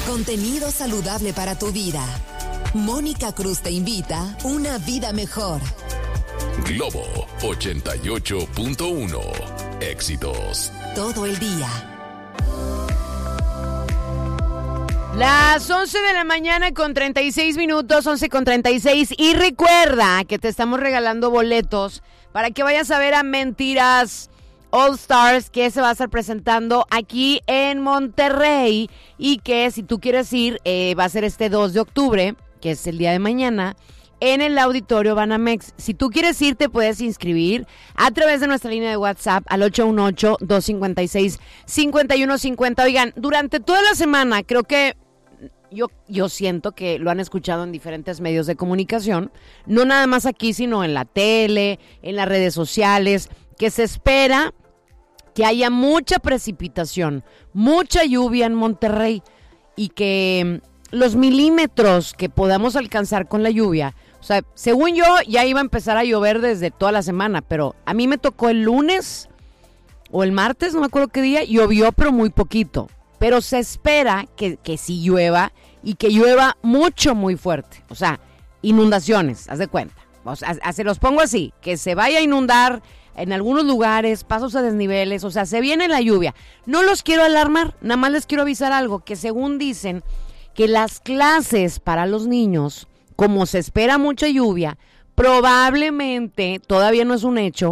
Contenido saludable para tu vida. Mónica Cruz te invita a una vida mejor. Globo 88.1. Éxitos todo el día. Las 11 de la mañana con 36 minutos, 11 con 36. Y recuerda que te estamos regalando boletos para que vayas a ver a Mentiras All Stars, que se va a estar presentando aquí en Monterrey. Y que si tú quieres ir, va a ser este 2 de octubre, que es el día de mañana, en el Auditorio Banamex. Si tú quieres ir, te puedes inscribir a través de nuestra línea de WhatsApp al 818-256-5150. Oigan, durante toda la semana creo que yo siento que lo han escuchado en diferentes medios de comunicación, no nada más aquí, sino en la tele, en las redes sociales, que se espera que haya mucha precipitación, mucha lluvia en Monterrey y que los milímetros que podamos alcanzar con la lluvia, o sea, según yo ya iba a empezar a llover desde toda la semana, pero a mí me tocó el lunes o el martes, no me acuerdo qué día, llovió pero muy poquito. Pero se espera que sí llueva y que llueva mucho, muy fuerte. O sea, inundaciones, haz de cuenta. O sea, se los pongo así, que se vaya a inundar en algunos lugares, pasos a desniveles, o sea, se viene la lluvia. No los quiero alarmar, nada más les quiero avisar algo, que según dicen que las clases para los niños, como se espera mucha lluvia, probablemente, todavía no es un hecho,